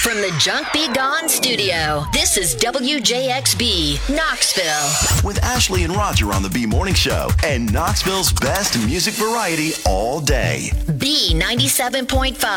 From the Junk Be Gone studio, this is WJXB, Knoxville. With Ashley and Roger on the B Morning Show and Knoxville's best music variety all day. B 97.5.